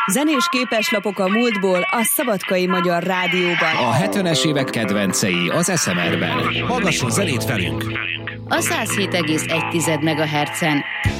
Zenés képeslapok a múltból a Szabadkai Magyar Rádióban. A 70-es évek kedvencei az SMR-ben. Hallgasson zenét velünk! A 107,1 MHz-en.